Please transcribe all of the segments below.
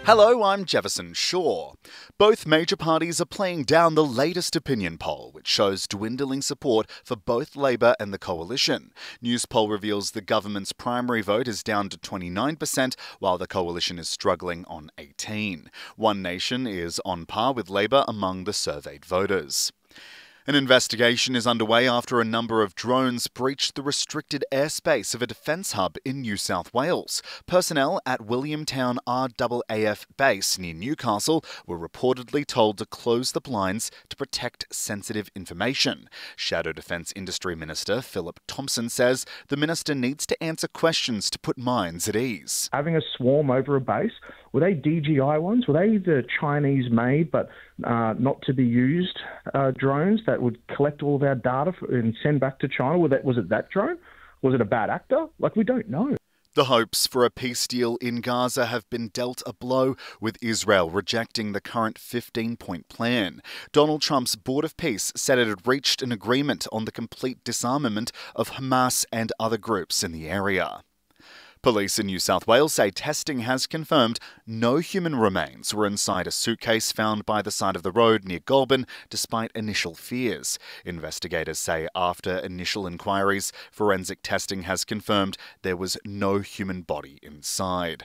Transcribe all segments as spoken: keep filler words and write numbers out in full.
Hello, I'm Jefferson Shaw. Both major parties are playing down the latest opinion poll, which shows dwindling support for both Labor and the Coalition. Newspoll reveals the government's primary vote is down to twenty-nine percent, while the Coalition is struggling on eighteen. One Nation is on par with Labor among the surveyed voters. An investigation is underway after a number of drones breached the restricted airspace of a defence hub in New South Wales. Personnel at Williamtown R A A F base near Newcastle were reportedly told to close the blinds to protect sensitive information. Shadow Defence Industry Minister Philip Thompson says the minister needs to answer questions to put minds at ease. Having a swarm over a base, were they D J I ones? Were they the Chinese-made but uh, not to be used uh, drones that would collect all of our data and send back to China? Was, that, was it that drone? Was it a bad actor? Like, we don't know. The hopes for a peace deal in Gaza have been dealt a blow, with Israel rejecting the current fifteen-point plan. Donald Trump's Board of Peace said it had reached an agreement on the complete disarmament of Hamas and other groups in the area. Police in New South Wales say testing has confirmed no human remains were inside a suitcase found by the side of the road near Goulburn, despite initial fears. Investigators say after initial inquiries, forensic testing has confirmed there was no human body inside.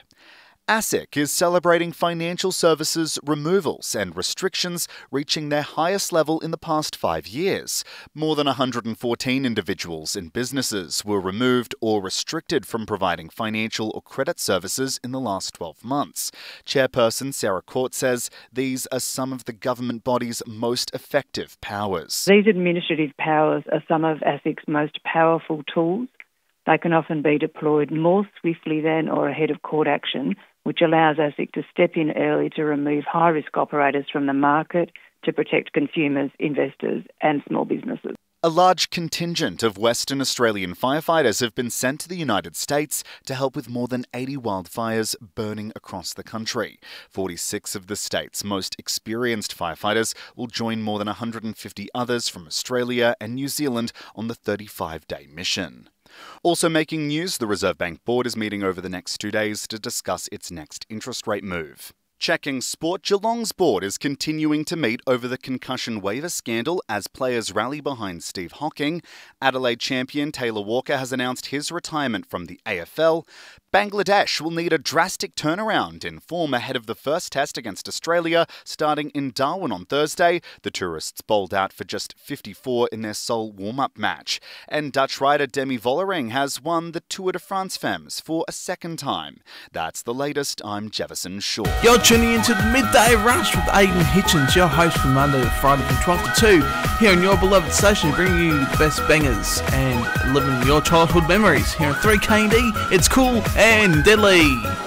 ASIC is celebrating financial services removals and restrictions reaching their highest level in the past five years. More than one hundred fourteen individuals and businesses were removed or restricted from providing financial or credit services in the last twelve months. Chairperson Sarah Court says these are some of the government body's most effective powers. These administrative powers are some of ASIC's most powerful tools. They can often be deployed more swiftly than or ahead of court action, which allows ASIC to step in early to remove high-risk operators from the market to protect consumers, investors and small businesses. A large contingent of Western Australian firefighters have been sent to the United States to help with more than eighty wildfires burning across the country. forty-six of the state's most experienced firefighters will join more than one hundred fifty others from Australia and New Zealand on the thirty-five day mission. Also making news, the Reserve Bank Board is meeting over the next two days to discuss its next interest rate move. Checking sport, Geelong's board is continuing to meet over the concussion waiver scandal as players rally behind Steve Hocking. Adelaide champion Taylor Walker has announced his retirement from the A F L. Bangladesh will need a drastic turnaround in form ahead of the first test against Australia starting in Darwin on Thursday. The tourists bowled out for just fifty-four in their sole warm-up match. And Dutch rider Demi Vollering has won the Tour de France Femmes for a second time. That's the latest. I'm Jefferson Shaw. You're tuning into the Midday Rush with Aidan Hitchens, your host from Monday to Friday from twelve to two, here on your beloved station, bringing you the best bangers and living your childhood memories. Here on three K and D, it's cool and deadly.